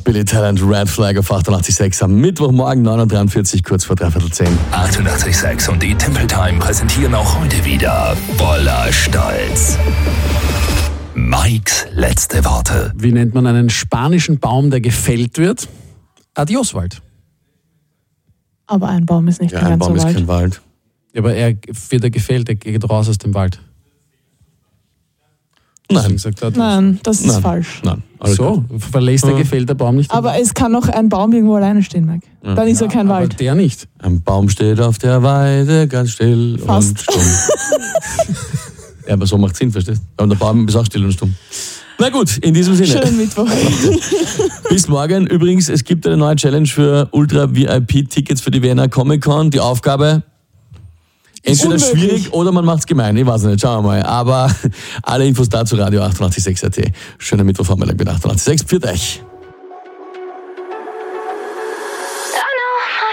Billy Talent, Red Flag auf 88.6 am Mittwochmorgen, 9.43 kurz vor 9:15. 88.6 und die Temple Time präsentieren auch heute wieder voller Stolz Mikes letzte Worte. Wie nennt man einen spanischen Baum, der gefällt wird? Adioswald. Aber ein Baum ist nicht Ja, mehr ein ganz Baum so ist weit. kein Wald. Ja, aber er wird gefällt, er geht raus aus dem Wald. Nein. Gesagt hat. Nein, das ist falsch. Nein. Alles So, gut. verlässt der gefällt der Baum nicht. Aber es kann noch ein Baum irgendwo alleine stehen, Mike. Dann ist er kein aber Wald. der nicht. Ein Baum steht auf der Weide, ganz still Fast. und stumm. Ja, aber so macht Sinn, verstehst du? Aber der Baum ist auch still und stumm. Na gut, in diesem Sinne. Schönen Mittwoch. Bis morgen. Übrigens, es gibt eine neue Challenge für Ultra-VIP-Tickets für die Vienna Comic-Con. Die Aufgabe, entweder unmöglich. schwierig oder man macht's gemein. Ich weiß nicht, schauen wir mal. Aber alle Infos dazu Radio 886.at. Schönen Mittwochvormittag mit 88.6. Pfiat euch.